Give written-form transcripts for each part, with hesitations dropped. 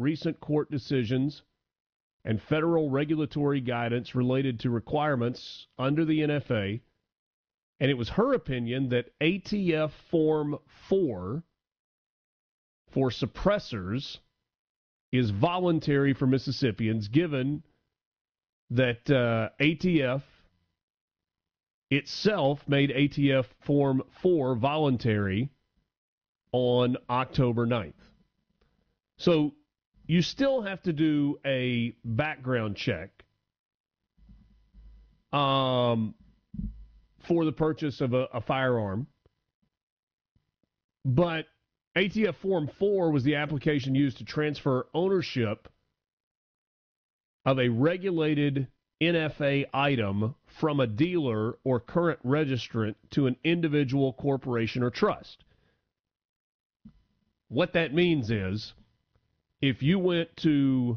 recent court decisions and federal regulatory guidance related to requirements under the NFA, and it was her opinion that ATF Form 4 for suppressors is voluntary for Mississippians, given that ATF itself made ATF Form 4 voluntary on October 9th. So you still have to do a background check for the purchase of a firearm, but ATF Form 4 was the application used to transfer ownership of a regulated NFA item from a dealer or current registrant to an individual, corporation, or trust. What that means is, if you went to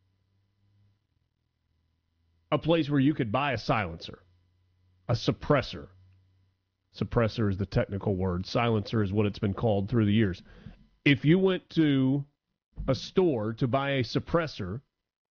a place where you could buy a silencer, a suppressor is the technical word, silencer is what it's been called through the years. If you went to a store to buy a suppressor,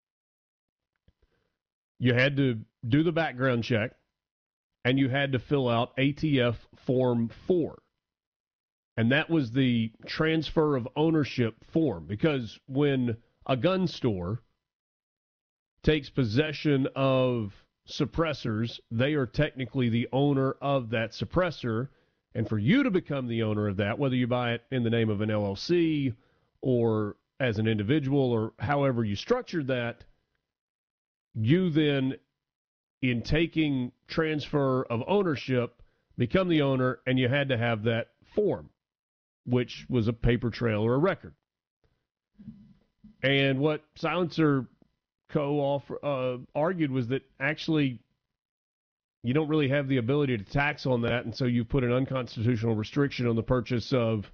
you had to do the background check, and you had to fill out ATF Form 4. And that was the transfer of ownership form, because when a gun store takes possession of suppressors, they are technically the owner of that suppressor. And for you to become the owner of that, whether you buy it in the name of an LLC or as an individual or however you structured that, you then, in taking transfer of ownership, become the owner, and you had to have that form, which was a paper trail or a record. And what Silencer Co. argued was that actually you don't really have the ability to tax on that, and so you put an unconstitutional restriction on the purchase of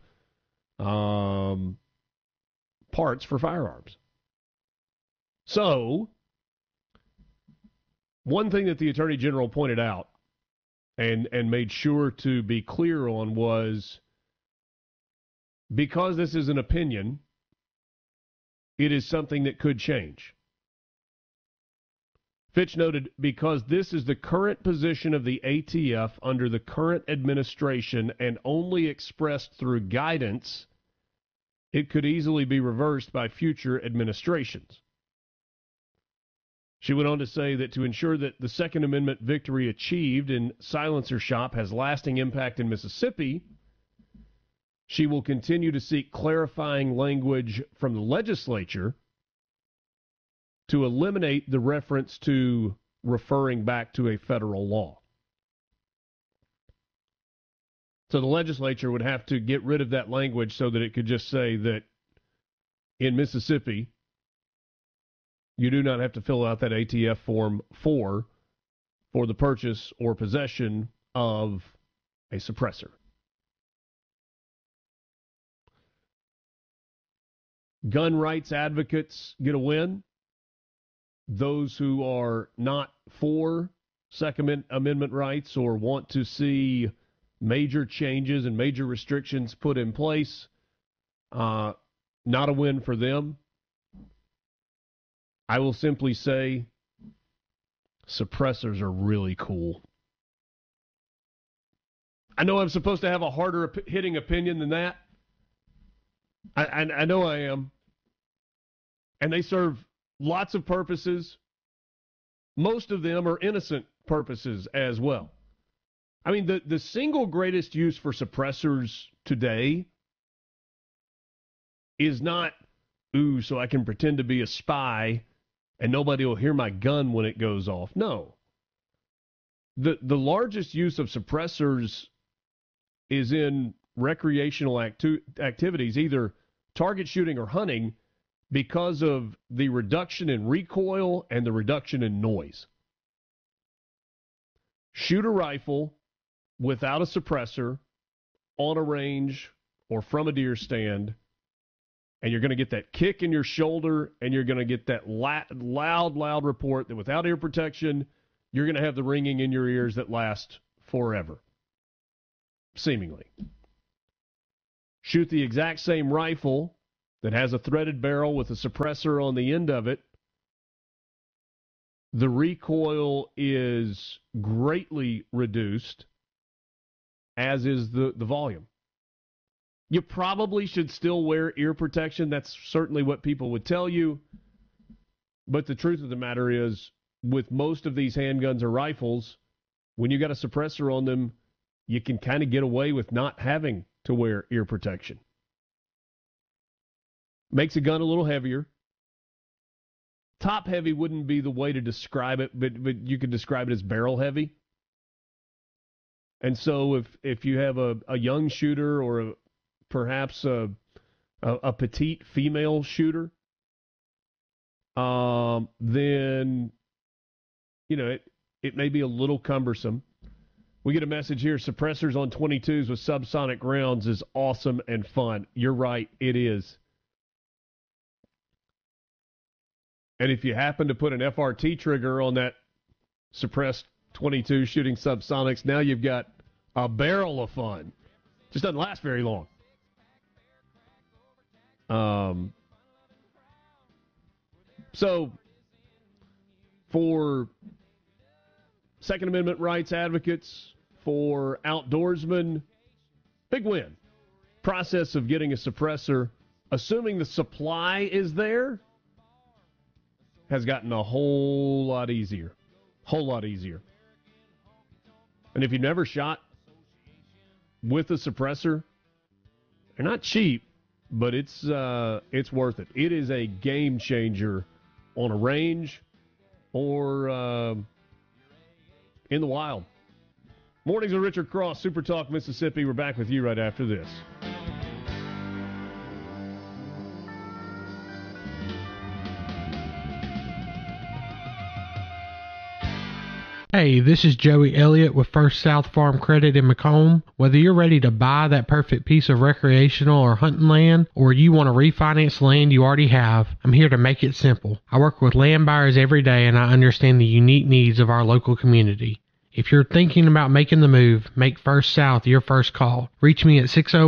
parts for firearms. So one thing that the Attorney General pointed out and made sure to be clear on was, because this is an opinion, it is something that could change. Fitch noted, because this is the current position of the ATF under the current administration and only expressed through guidance, it could easily be reversed by future administrations. She went on to say that to ensure that the Second Amendment victory achieved in Silencer Shop has lasting impact in Mississippi, she will continue to seek clarifying language from the legislature to eliminate the reference to referring back to a federal law. So the legislature would have to get rid of that language so that it could just say that in Mississippi, you do not have to fill out that ATF Form 4 for the purchase or possession of a suppressor. Gun rights advocates get a win. Those who are not for Second Amendment rights or want to see major changes and major restrictions put in place, not a win for them. I will simply say suppressors are really cool. I know I'm supposed to have a harder hitting opinion than that. I know I am. And they serve lots of purposes. Most of them are innocent purposes as well. I mean, the single greatest use for suppressors today is not, so I can pretend to be a spy and nobody will hear my gun when it goes off. No. The largest use of suppressors is in recreational activities, either target shooting or hunting, because of the reduction in recoil and the reduction in noise. Shoot a rifle without a suppressor on a range or from a deer stand, and you're going to get that kick in your shoulder, and you're going to get that loud report that without ear protection, you're going to have the ringing in your ears that last forever, seemingly. Shoot the exact same rifle that has a threaded barrel with a suppressor on the end of it, the recoil is greatly reduced, as is the volume. You probably should still wear ear protection. That's certainly what people would tell you. But the truth of the matter is, with most of these handguns or rifles, when you got a suppressor on them, you can kind of get away with not having to wear ear protection. Makes a gun a little heavier. Top heavy wouldn't be the way to describe it, but you could describe it as barrel heavy. And so if you have a young shooter or perhaps a petite female shooter, then, it may be a little cumbersome. We get a message here, suppressors on 22s with subsonic rounds is awesome and fun. You're right, it is. And if you happen to put an FRT trigger on that suppressed 22 shooting subsonics, now you've got a barrel of fun. Just doesn't last very long. So, for Second Amendment rights advocates, for outdoorsmen, big win. Process of getting a suppressor, assuming the supply is there, has gotten a whole lot easier. Whole lot easier. And if you never shot with a suppressor, they're not cheap, but it's worth it. It is a game changer on a range or in the wild. Mornings with Richard Cross, Super Talk Mississippi. We're back with you right after this. Hey, this is Joey Elliott with First South Farm Credit in Macomb. Whether you're ready to buy that perfect piece of recreational or hunting land, or you want to refinance land you already have, I'm here to make it simple. I work with land buyers every day, and I understand the unique needs of our local community. If you're thinking about making the move, make First South your first call. Reach me at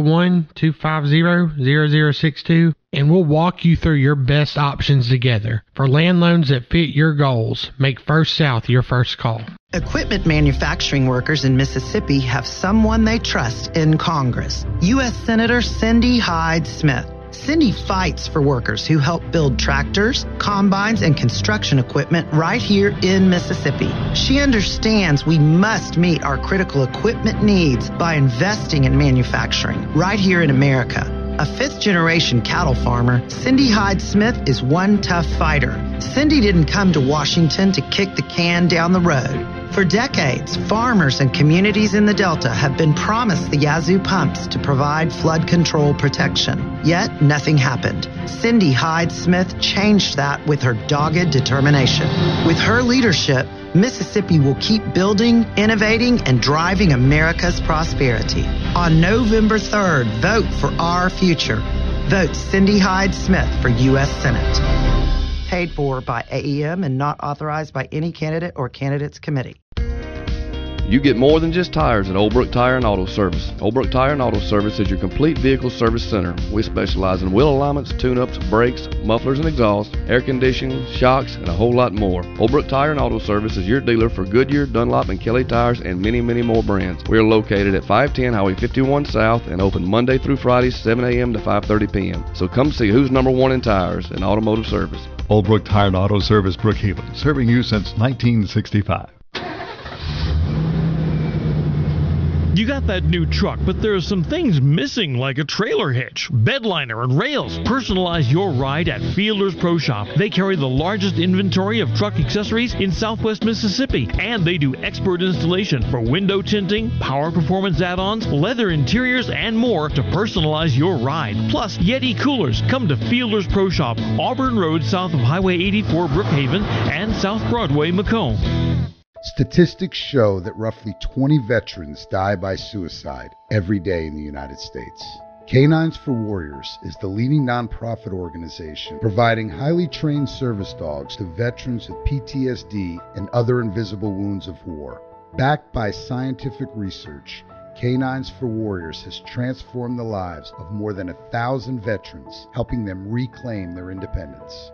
601-250-0062, and we'll walk you through your best options together. For land loans that fit your goals, make First South your first call. Equipment manufacturing workers in Mississippi have someone they trust in Congress. U.S. Senator Cindy Hyde-Smith. Cindy fights for workers who help build tractors, combines, and construction equipment right here in Mississippi. She understands we must meet our critical equipment needs by investing in manufacturing right here in America. A fifth-generation cattle farmer, Cindy Hyde-Smith is one tough fighter. Cindy didn't come to Washington to kick the can down the road. For decades, farmers and communities in the Delta have been promised the Yazoo pumps to provide flood control protection. Yet, nothing happened. Cindy Hyde-Smith changed that with her dogged determination. With her leadership, Mississippi will keep building, innovating, and driving America's prosperity. On November 3rd, vote for our future. Vote Cindy Hyde-Smith for U.S. Senate. Paid for by AEM and not authorized by any candidate or candidates committee. You get more than just tires at Old Brook Tire and Auto Service. Old Brook Tire and Auto Service is your complete vehicle service center. We specialize in wheel alignments, tune-ups, brakes, mufflers and exhaust, air conditioning, shocks, and a whole lot more. Old Brook Tire and Auto Service is your dealer for Goodyear, Dunlop, and Kelly tires and many, many more brands. We are located at 510 Highway 51 South and open Monday through Friday, 7 a.m. to 5:30 p.m. So come see who's number one in tires and automotive service. Old Brook Tire and Auto Service, Brookhaven, serving you since 1965. You got that new truck, but there are some things missing, like a trailer hitch, bed liner, and rails. Personalize your ride at Fielders Pro Shop. They carry the largest inventory of truck accessories in Southwest Mississippi, and they do expert installation for window tinting, power performance add-ons, leather interiors, and more to personalize your ride. Plus, Yeti coolers. Come to Fielders Pro Shop, Auburn Road, south of Highway 84, Brookhaven, and South Broadway, Macomb. Statistics show that roughly 20 veterans die by suicide every day in the United States. Canines for Warriors is the leading nonprofit organization providing highly trained service dogs to veterans with PTSD and other invisible wounds of war. Backed by scientific research, Canines for Warriors has transformed the lives of more than 1,000 veterans, helping them reclaim their independence.